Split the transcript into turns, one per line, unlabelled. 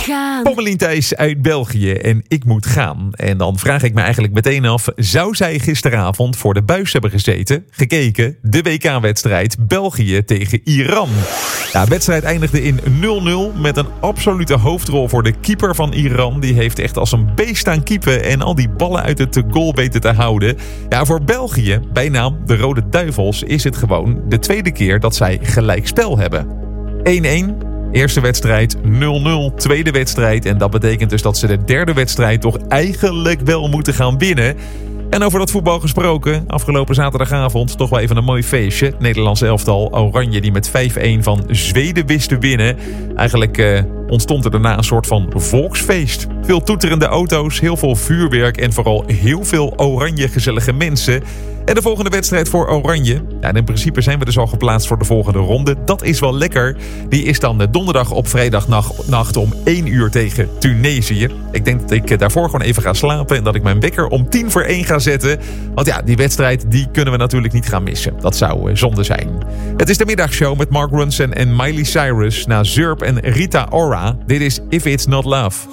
gaan.
Pommelien Thijs uit België en ik moet gaan. En dan vraag ik me eigenlijk meteen af, zou zij gisteravond voor de buis hebben gezeten, gekeken, de WK-wedstrijd België tegen Iran? De wedstrijd eindigde in 0-0 met een absolute hoofdrol voor de keeper van Iran. Die heeft echt als een beest staan keepen en al die ballen uit het goal weten te houden. Ja, voor België, bij naam de Rode Duivels, is het gewoon de tweede keer dat zij gelijkspel hebben. 1-1. Eerste wedstrijd 0-0, tweede wedstrijd. En dat betekent dus dat ze de derde wedstrijd toch eigenlijk wel moeten gaan winnen. En over dat voetbal gesproken, afgelopen zaterdagavond toch wel even een mooi feestje. Het Nederlandse elftal Oranje die met 5-1 van Zweden wist te winnen. Eigenlijk ontstond er daarna een soort van volksfeest. Veel toeterende auto's, heel veel vuurwerk en vooral heel veel oranje gezellige mensen. En de volgende wedstrijd voor Oranje. Ja, in principe zijn we dus al geplaatst voor de volgende ronde. Dat is wel lekker. Die is dan donderdag op vrijdagnacht om 1 uur tegen Tunesië. Ik denk dat ik daarvoor gewoon even ga slapen. En dat ik mijn wekker om 1:50 ga zetten. Want ja, die wedstrijd die kunnen we natuurlijk niet gaan missen. Dat zou zonde zijn. Het is de middagshow met Mark Ronson en Miley Cyrus. Na Zurb en Rita Ora. Dit is If It's Not Love.